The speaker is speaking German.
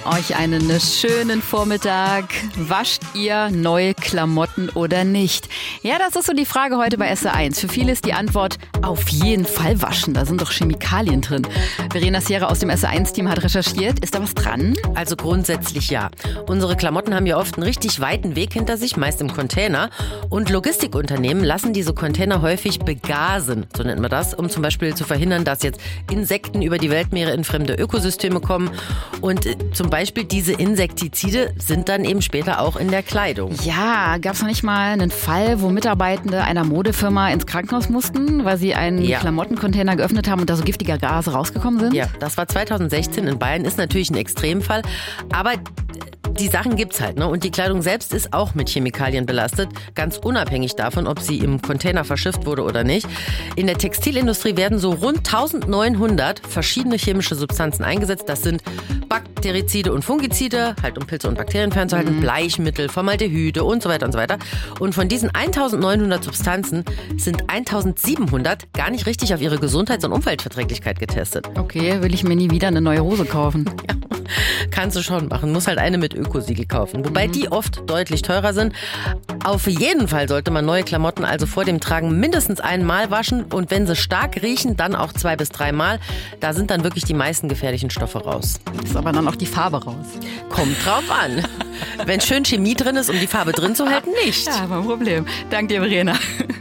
Euch einen schönen Vormittag. Wascht ihr neue Klamotten oder nicht? Ja, das ist so die Frage heute bei SR1. Für viele ist die Antwort auf jeden Fall waschen. Da sind doch Chemikalien drin. Verena Sierra aus dem SR1-Team hat recherchiert. Ist da was dran? Also grundsätzlich ja. Unsere Klamotten haben ja oft einen richtig weiten Weg hinter sich, meist im Container. Und Logistikunternehmen lassen diese Container häufig begasen, so nennt man das, um zum Beispiel zu verhindern, dass jetzt Insekten über die Weltmeere in fremde Ökosysteme kommen. Und zum Beispiel diese Insektizide sind dann eben später auch in der Kleidung. Ja, gab es noch nicht mal einen Fall, wo Mitarbeitende einer Modefirma ins Krankenhaus mussten, weil sie einen Klamottencontainer geöffnet haben und da so giftige Gase rausgekommen sind? Ja, das war 2016 in Bayern, ist natürlich ein Extremfall, aber die Sachen gibt's halt, ne? Und die Kleidung selbst ist auch mit Chemikalien belastet, ganz unabhängig davon, ob sie im Container verschifft wurde oder nicht. In der Textilindustrie werden so rund 1900 verschiedene chemische Substanzen eingesetzt. Das sind Bakterizide und Fungizide, halt um Pilze und Bakterien fernzuhalten, Bleichmittel, Formaldehyde und so weiter und so weiter. Und von diesen 1900 Substanzen sind 1700 gar nicht richtig auf ihre Gesundheits- und Umweltverträglichkeit getestet. Okay, will ich mir nie wieder eine neue Hose kaufen. Ja, kannst du schon machen. Muss halt eine mit Ökosiegel kaufen. Wobei die oft deutlich teurer sind. Auf jeden Fall sollte man neue Klamotten also vor dem Tragen mindestens einmal waschen. Und wenn sie stark riechen, dann auch 2 bis 3 Mal. Da sind dann wirklich die meisten gefährlichen Stoffe raus. Ist aber dann auch die Farbe raus. Kommt drauf an. Wenn schön Chemie drin ist, um die Farbe drin zu halten, nicht. Ja, kein Problem. Danke dir, Verena.